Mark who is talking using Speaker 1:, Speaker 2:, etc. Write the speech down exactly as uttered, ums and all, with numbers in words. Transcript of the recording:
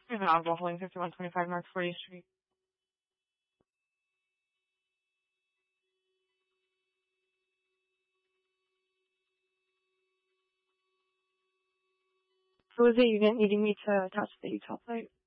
Speaker 1: Oswald Holding, fifty-one twenty-five North fortieth Street. Who is it you didn't needing me to attach the Utah plate?